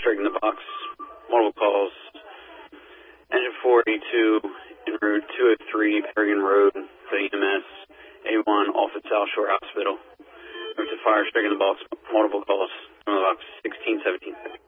straight in the box, multiple calls. Engine 482 en route 203 Bergen Road for the EMS. A1 off at South Shore Hospital. Move to fire, straight in the box, multiple calls. In the box, 1617.